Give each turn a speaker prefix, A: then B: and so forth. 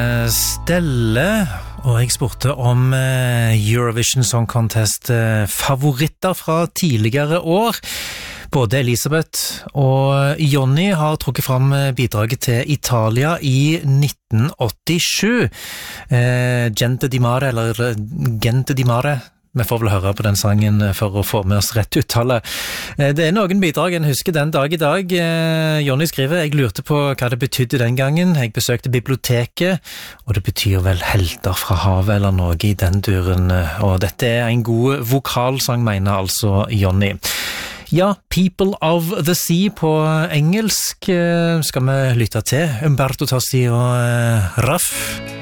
A: Stelle, og jeg spurte om Eurovision Song Contest favoritter fra tidligere år. Både Elisabeth og Jonny har trukket fram bidraget til Italia i 1987. Gente di Mare, eller Gente di Mare. Vi får vel høre på den sangen for å få med oss rett uttale. Det noen bidrag en husker den dag i dag. Jonny skriver, jeg lurte på hva det betydde den gangen. Jeg besøkte biblioteket, og det betyr vel helter fra havet eller noe i den duren. Og dette en god vokalsang, mener altså Jonny. Ja, People of the Sea på engelsk skal vi lytte til. Umberto Tozzi og Raff.